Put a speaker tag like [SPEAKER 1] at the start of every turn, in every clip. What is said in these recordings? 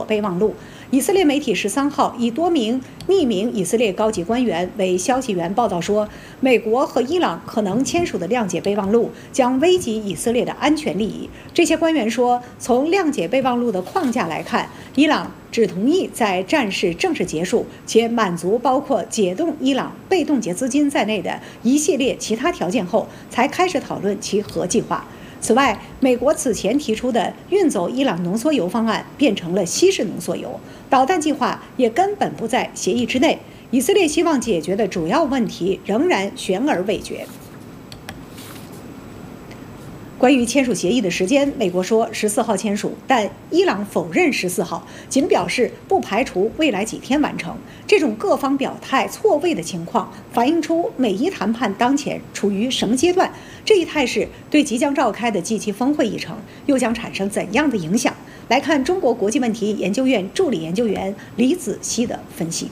[SPEAKER 1] 备忘录。以色列媒体13号以多名匿名以色列高级官员为消息源报道说，美国和伊朗可能签署的谅解备忘录将危及以色列的安全利益。这些官员说，从谅解备忘录的框架来看，伊朗只同意在战事正式结束且满足包括解冻伊朗被冻结资金在内的一系列其他条件后，才开始讨论其核计划。此外，美国此前提出的运走伊朗浓缩铀方案变成了稀释浓缩铀，导弹计划也根本不在协议之内。以色列希望解决的主要问题仍然悬而未决。关于签署协议的时间，美国说14号签署，但伊朗否认14号，仅表示不排除未来几天完成。这种各方表态错位的情况，反映出美伊谈判当前处于什么阶段？这一态势对即将召开的 G7 峰会议程又将产生怎样的影响？来看中国国际问题研究院助理研究员李子熙的分析。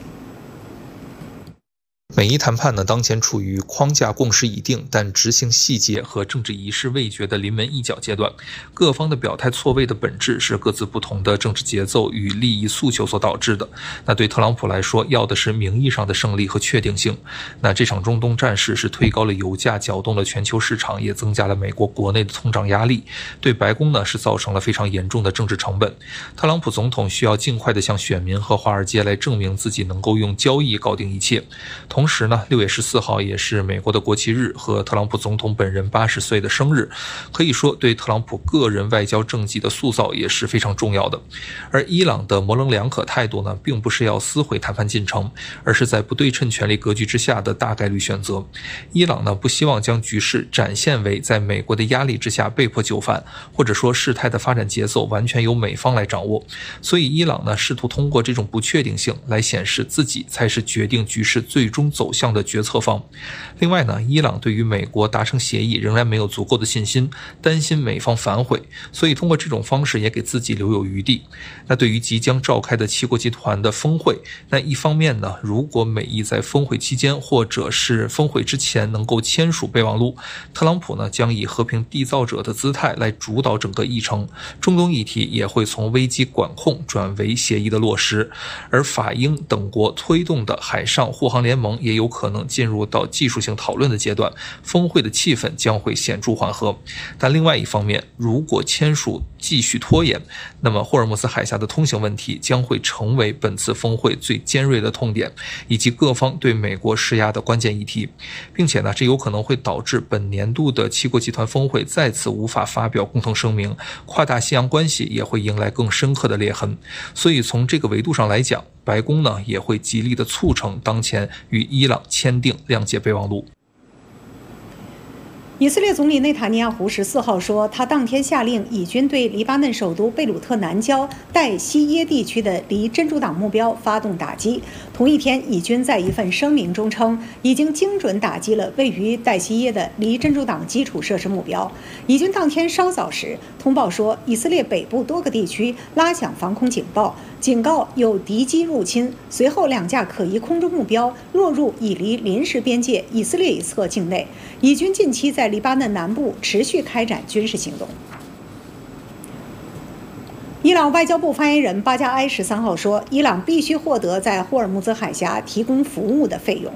[SPEAKER 2] 美伊谈判呢，当前处于框架共识已定，但执行细节和政治仪式未决的临门一脚阶段。各方的表态错位的本质是各自不同的政治节奏与利益诉求所导致的。那对特朗普来说，要的是名义上的胜利和确定性。那这场中东战事是推高了油价，搅动了全球市场，也增加了美国国内的通胀压力。对白宫呢，是造成了非常严重的政治成本。特朗普总统需要尽快的向选民和华尔街来证明自己能够用交易搞定一切。同时呢，6月14号也是美国的国旗日和特朗普总统本人80岁的生日，可以说对特朗普个人外交政绩的塑造也是非常重要的。而伊朗的模棱两可态度呢，并不是要撕毁谈判进程，而是在不对称权力格局之下的大概率选择。伊朗呢，不希望将局势展现为在美国的压力之下被迫就范，或者说事态的发展节奏完全由美方来掌握。所以伊朗呢，试图通过这种不确定性来显示自己才是决定局势最终走向的决策方。另外呢，伊朗对于美国达成协议仍然没有足够的信心，担心美方反悔，所以通过这种方式也给自己留有余地。那对于即将召开的7国集团的峰会，那一方面呢，如果美伊在峰会期间或者是峰会之前能够签署备忘录，特朗普呢将以和平缔造者的姿态来主导整个议程，中东议题也会从危机管控转为协议的落实，而法英等国推动的海上护航联盟也有可能进入到技术性讨论的阶段，峰会的气氛将会显著缓和。但另外一方面，如果签署继续拖延，那么霍尔木兹海峡的通行问题将会成为本次峰会最尖锐的痛点，以及各方对美国施压的关键议题，并且呢，这有可能会导致本年度的7国集团峰会再次无法发表共同声明，跨大西洋关系也会迎来更深刻的裂痕。所以从这个维度上来讲，白宫呢也会极力的促成当前与伊朗签订谅解备忘录。
[SPEAKER 1] 以色列总理内塔尼亚胡14号说，他当天下令以军对黎巴嫩首都贝鲁特南郊代西耶地区的离真主党目标发动打击。同一天，以军在一份声明中称，已经精准打击了位于代西耶的离真主党基础设施目标。以军当天稍早时通报说，以色列北部多个地区拉响防空警报，警告有敌机入侵。随后2架可疑空中目标落入已离临时边界以色列一侧境内。以军近期在黎巴嫩南部持续开展军事行动。伊朗外交部发言人巴加埃13号说，伊朗必须获得在霍尔木兹海峡提供服务的费用。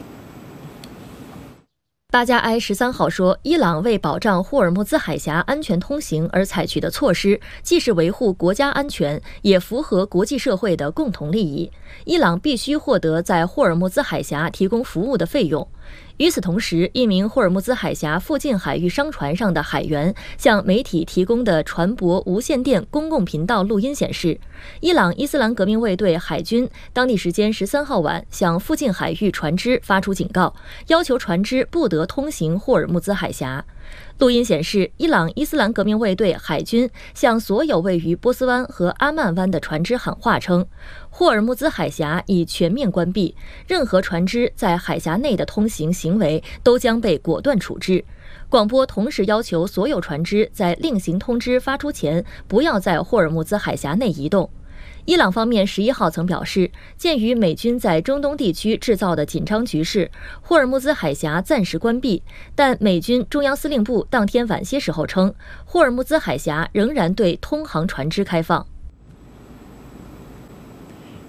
[SPEAKER 3] 巴加埃13号说，伊朗为保障霍尔木兹海峡安全通行而采取的措施，既是维护国家安全，也符合国际社会的共同利益。伊朗必须获得在霍尔木兹海峡提供服务的费用。与此同时，一名霍尔木兹海峡附近海域商船上的海员向媒体提供的船舶无线电公共频道录音显示，伊朗伊斯兰革命卫队海军当地时间13号晚向附近海域船只发出警告，要求船只不得通行霍尔木兹海峡。录音显示，伊朗伊斯兰革命卫队海军向所有位于波斯湾和阿曼湾的船只喊话称，霍尔木兹海峡已全面关闭，任何船只在海峡内的通行行为都将被果断处置。广播同时要求所有船只在另行通知发出前，不要在霍尔木兹海峡内移动。伊朗方面11号曾表示，鉴于美军在中东地区制造的紧张局势，霍尔木兹海峡暂时关闭，但美军中央司令部当天晚些时候称，霍尔木兹海峡仍然对通航船只开放。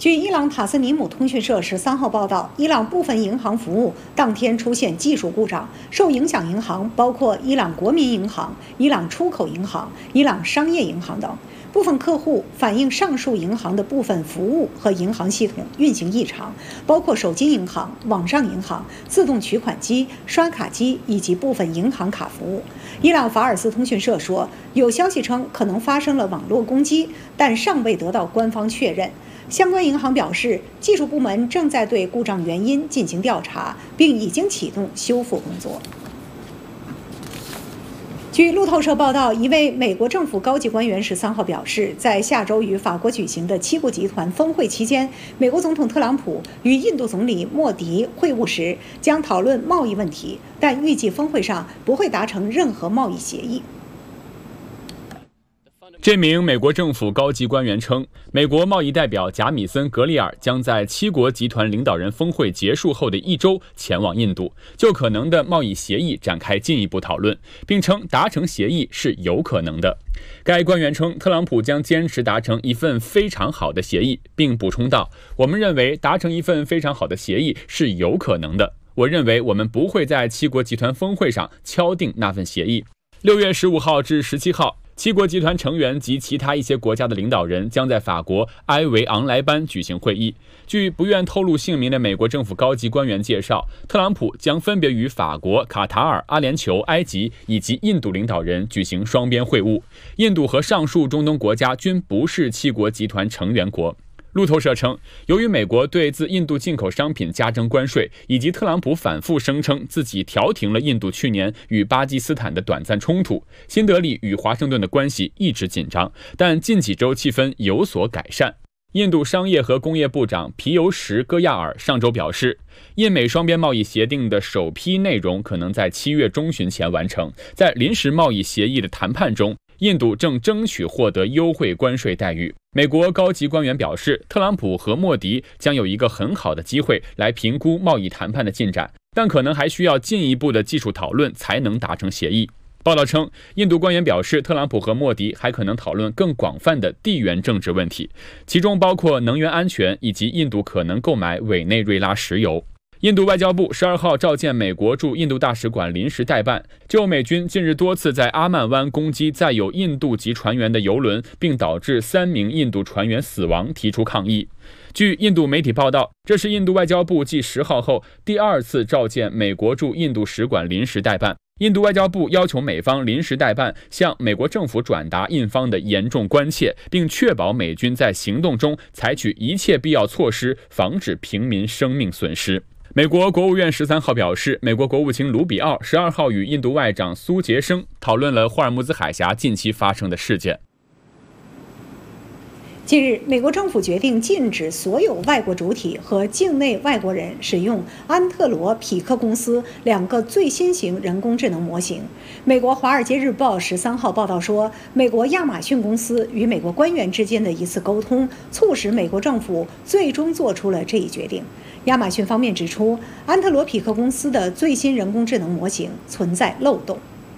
[SPEAKER 1] 据伊朗塔斯尼姆通讯社13号报道，伊朗部分银行服务当天出现技术故障，受影响银行包括伊朗国民银行、伊朗出口银行、伊朗商业银行等。部分客户反映上述银行的部分服务和银行系统运行异常，包括手机银行、网上银行、自动取款机、刷卡机以及部分银行卡服务。伊朗法尔斯通讯社说，有消息称可能发生了网络攻击，但尚未得到官方确认。相关银行表示，技术部门正在对故障原因进行调查，并已经启动修复工作。据路透社报道，一位美国政府高级官员13号表示，在下周与法国举行的7国集团峰会期间，美国总统特朗普与印度总理莫迪会晤时将讨论贸易问题，但预计峰会上不会达成任何贸易协议。
[SPEAKER 4] 这名美国政府高级官员称，美国贸易代表贾米森·格里尔将在7国集团领导人峰会结束后的1周前往印度，就可能的贸易协议展开进一步讨论，并称达成协议是有可能的。该官员称，特朗普将坚持达成一份非常好的协议，并补充道：“我们认为达成一份非常好的协议是有可能的。我认为我们不会在7国集团峰会上敲定那份协议。”6月15号至17号。7国集团成员及其他一些国家的领导人将在法国埃维昂莱班举行会议。据不愿透露姓名的美国政府高级官员介绍，特朗普将分别与法国、卡塔尔、阿联酋、埃及以及印度领导人举行双边会晤。印度和上述中东国家均不是7国集团成员国。路透社称，由于美国对自印度进口商品加征关税，以及特朗普反复声称自己调停了印度去年与巴基斯坦的短暂冲突，新德里与华盛顿的关系一直紧张，但近几周气氛有所改善。印度商业和工业部长皮尤什·戈亚尔上周表示，印美双边贸易协定的首批内容可能在7月中旬前完成。在临时贸易协议的谈判中，印度正争取获得优惠关税待遇。美国高级官员表示，特朗普和莫迪将有一个很好的机会来评估贸易谈判的进展，但可能还需要进一步的技术讨论才能达成协议。报道称，印度官员表示，特朗普和莫迪还可能讨论更广泛的地缘政治问题，其中包括能源安全以及印度可能购买委内瑞拉石油。印度外交部12号召见美国驻印度大使馆临时代办，就美军近日多次在阿曼湾攻击载有印度籍船员的油轮，并导致3名印度船员死亡提出抗议。据印度媒体报道，这是印度外交部继10号后第2次召见美国驻印度使馆临时代办。印度外交部要求美方临时代办向美国政府转达印方的严重关切，并确保美军在行动中采取一切必要措施，防止平民生命损失。美国国务院13号表示，美国国务卿卢比奥12号与印度外长苏杰生讨论了霍尔木兹海峡近期发生的事件。
[SPEAKER 1] 近日，美国政府决定禁止所有外国主体和境内外国人使用安特罗匹克公司2个最新型人工智能模型。美国《华尔街日报》13号报道说，美国亚马逊公司与美国官员之间的一次沟通，促使美国政府最终做出了这一决定。亚马逊方面指出，安特罗匹克公司的最新人工智能模型存在漏洞。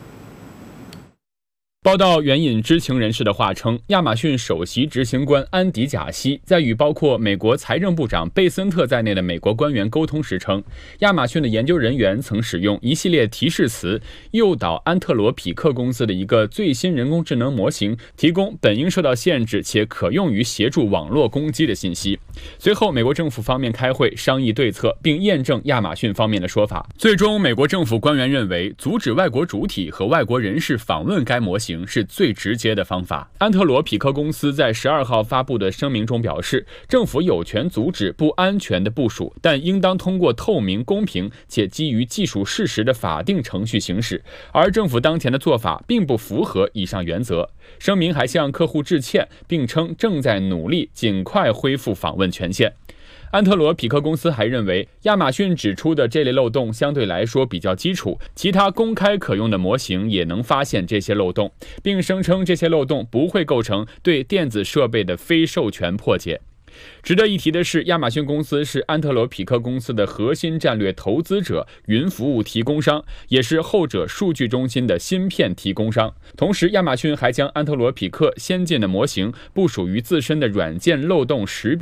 [SPEAKER 4] 报道援引知情人士的话称，亚马逊首席执行官安迪·贾西在与包括美国财政部长贝森特在内的美国官员沟通时称，亚马逊的研究人员曾使用一系列提示词诱导安特罗匹克公司的一个最新人工智能模型提供本应受到限制且可用于协助网络攻击的信息。随后，美国政府方面开会商议对策，并验证亚马逊方面的说法。最终，美国政府官员认为，阻止外国主体和外国人士访问该模型是最直接的方法。安特罗匹克公司在12号发布的声明中表示，政府有权阻止不安全的部署，但应当通过透明、公平且基于技术事实的法定程序行使，而政府当前的做法并不符合以上原则。声明还向客户致歉，并称正在努力尽快恢复访问权限。安特罗匹克公司还认为，亚马逊指出的这类漏洞相对来说比较基础，其他公开可用的模型也能发现这些漏洞，并声称这些漏洞不会构成对电子设备的非授权破解。值得一提的是，亚马逊公司是安特罗匹克公司的核心战略投资者、云服务提供商，也是后者数据中心的芯片提供商。同时，亚马逊还将安特罗匹克先进的模型部署于自身的软件漏洞识别